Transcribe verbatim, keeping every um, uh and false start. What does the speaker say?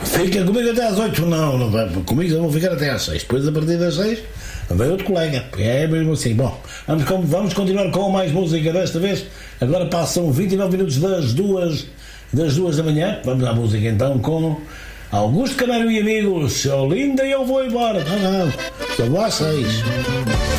Fica comigo até às oito. Não, não vai. Comigo eu vou ficar até às seis. Depois, a partir das seis, vem outro colega. É mesmo assim. Bom, vamos, vamos continuar com mais música desta vez. Agora passam vinte e nove minutos das duas, das duas da manhã. Vamos à música então com Augusto Canário e amigos. Sou linda e eu vou embora. Não, não. Só vou às seis.